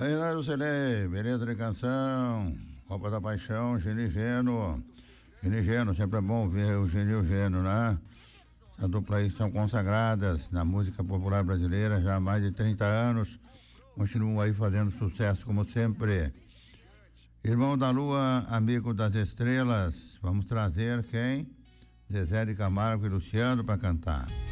Aí nós, Lucilei, beleza de canção, Copa da Paixão, Gini e Geno. Gini e Geno, sempre é bom ver o Gini e o Geno, né? Essa dupla aí são consagradas na música popular brasileira já há mais de 30 anos. Continuam aí fazendo sucesso como sempre. Irmão da Lua, amigo das estrelas, vamos trazer quem? Zezé de Camargo e Luciano para cantar.